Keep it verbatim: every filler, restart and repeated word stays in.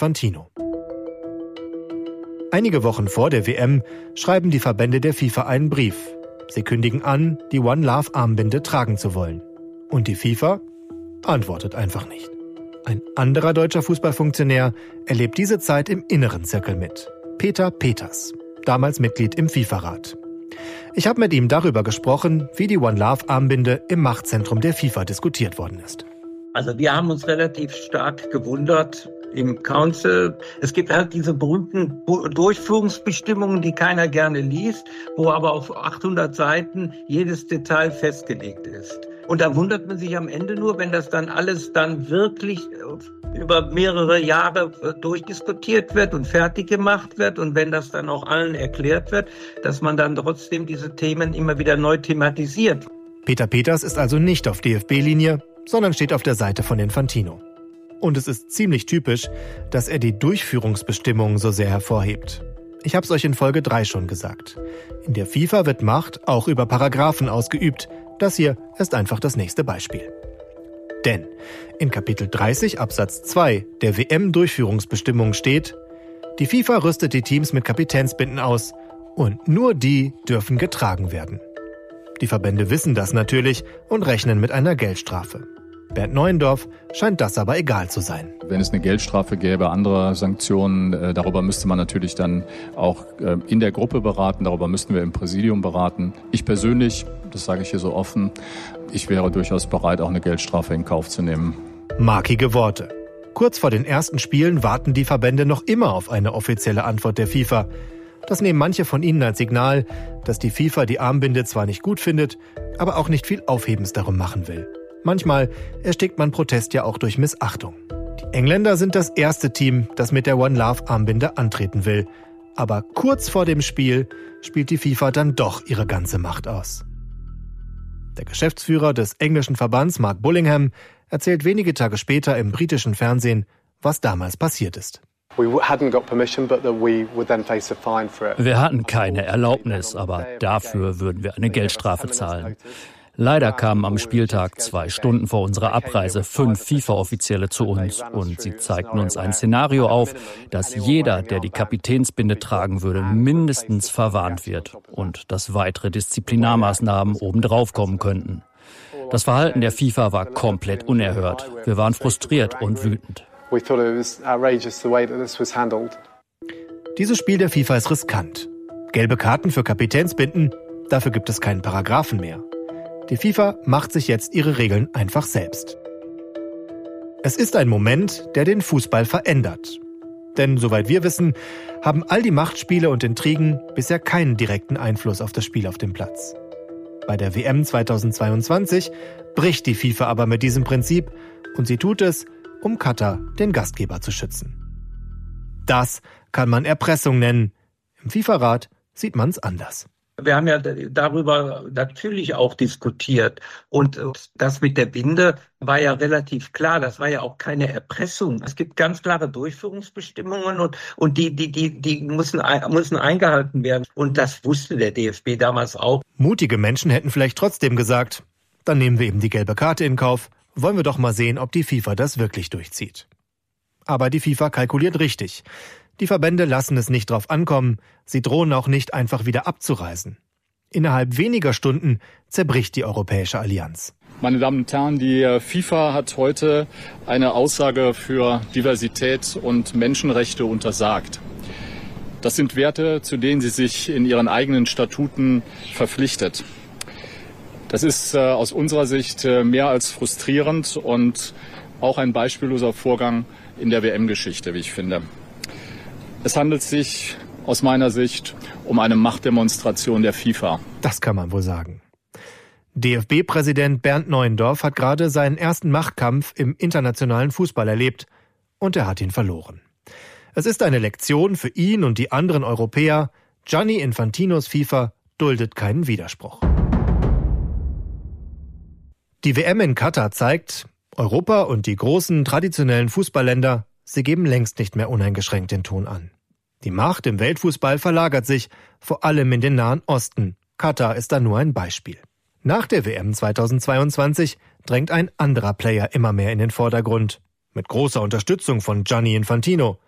Infantino. Einige Wochen vor der W M schreiben die Verbände der FIFA einen Brief. Sie kündigen an, die One Love Armbinde tragen zu wollen. Und die FIFA antwortet einfach nicht. Ein anderer deutscher Fußballfunktionär erlebt diese Zeit im inneren Zirkel mit. Peter Peters, damals Mitglied im FIFA-Rat. Ich habe mit ihm darüber gesprochen, wie die One Love Armbinde im Machtzentrum der FIFA diskutiert worden ist. Also wir haben uns relativ stark gewundert im Council. Es gibt halt diese berühmten Durchführungsbestimmungen, die keiner gerne liest, wo aber auf achthundert Seiten jedes Detail festgelegt ist. Und da wundert man sich am Ende nur, wenn das dann alles dann wirklich über mehrere Jahre durchdiskutiert wird und fertig gemacht wird und wenn das dann auch allen erklärt wird, dass man dann trotzdem diese Themen immer wieder neu thematisiert. Peter Peters ist also nicht auf D F B-Linie, sondern steht auf der Seite von Infantino. Und es ist ziemlich typisch, dass er die Durchführungsbestimmungen so sehr hervorhebt. Ich habe es euch in Folge drei schon gesagt. In der FIFA wird Macht auch über Paragraphen ausgeübt. Das hier ist einfach das nächste Beispiel. Denn in Kapitel dreißig Absatz zwei der W M-Durchführungsbestimmung steht, die FIFA rüstet die Teams mit Kapitänsbinden aus und nur die dürfen getragen werden. Die Verbände wissen das natürlich und rechnen mit einer Geldstrafe. Bernd Neuendorf scheint das aber egal zu sein. Wenn es eine Geldstrafe gäbe, andere Sanktionen, äh, darüber müsste man natürlich dann auch äh, in der Gruppe beraten, darüber müssten wir im Präsidium beraten. Ich persönlich, das sage ich hier so offen, ich wäre durchaus bereit, auch eine Geldstrafe in Kauf zu nehmen. Markige Worte. Kurz vor den ersten Spielen warten die Verbände noch immer auf eine offizielle Antwort der FIFA. Das nehmen manche von ihnen als Signal, dass die FIFA die Armbinde zwar nicht gut findet, aber auch nicht viel Aufhebens darum machen will. Manchmal erstickt man Protest ja auch durch Missachtung. Die Engländer sind das erste Team, das mit der One Love Armbinde antreten will. Aber kurz vor dem Spiel spielt die FIFA dann doch ihre ganze Macht aus. Der Geschäftsführer des englischen Verbands, Mark Bullingham, erzählt wenige Tage später im britischen Fernsehen, was damals passiert ist. Wir hatten keine Erlaubnis, aber dafür würden wir eine Geldstrafe zahlen. Leider kamen am Spieltag zwei Stunden vor unserer Abreise fünf FIFA-Offizielle zu uns und sie zeigten uns ein Szenario auf, dass jeder, der die Kapitänsbinde tragen würde, mindestens verwarnt wird und dass weitere Disziplinarmaßnahmen obendrauf kommen könnten. Das Verhalten der FIFA war komplett unerhört. Wir waren frustriert und wütend. Dieses Spiel der FIFA ist riskant. Gelbe Karten für Kapitänsbinden, dafür gibt es keinen Paragraphen mehr. Die FIFA macht sich jetzt ihre Regeln einfach selbst. Es ist ein Moment, der den Fußball verändert. Denn, soweit wir wissen, haben all die Machtspiele und Intrigen bisher keinen direkten Einfluss auf das Spiel auf dem Platz. Bei der W M zweitausendzweiundzwanzig bricht die FIFA aber mit diesem Prinzip und sie tut es, um Katar, den Gastgeber, zu schützen. Das kann man Erpressung nennen. Im FIFA-Rat sieht man's anders. Wir haben ja darüber natürlich auch diskutiert. Und das mit der Binde war ja relativ klar. Das war ja auch keine Erpressung. Es gibt ganz klare Durchführungsbestimmungen und, und die, die, die, die müssen, müssen eingehalten werden. Und das wusste der D F B damals auch. Mutige Menschen hätten vielleicht trotzdem gesagt, dann nehmen wir eben die gelbe Karte in Kauf. Wollen wir doch mal sehen, ob die FIFA das wirklich durchzieht. Aber die FIFA kalkuliert richtig. Die Verbände lassen es nicht drauf ankommen, sie drohen auch nicht einfach wieder abzureisen. Innerhalb weniger Stunden zerbricht die Europäische Allianz. Meine Damen und Herren, die FIFA hat heute eine Aussage für Diversität und Menschenrechte untersagt. Das sind Werte, zu denen sie sich in ihren eigenen Statuten verpflichtet. Das ist äh, aus unserer Sicht äh, mehr als frustrierend und auch ein beispielloser Vorgang in der W M-Geschichte, wie ich finde. Es handelt sich aus meiner Sicht um eine Machtdemonstration der FIFA. Das kann man wohl sagen. D F B-Präsident Bernd Neuendorf hat gerade seinen ersten Machtkampf im internationalen Fußball erlebt und er hat ihn verloren. Es ist eine Lektion für ihn und die anderen Europäer. Gianni Infantinos FIFA duldet keinen Widerspruch. Die W M in Katar zeigt, Europa und die großen traditionellen Fußballländer, sie geben längst nicht mehr uneingeschränkt den Ton an. Die Macht im Weltfußball verlagert sich, vor allem in den Nahen Osten. Katar ist da nur ein Beispiel. Nach der W M zweitausendzweiundzwanzig drängt ein anderer Player immer mehr in den Vordergrund. Mit großer Unterstützung von Gianni Infantino.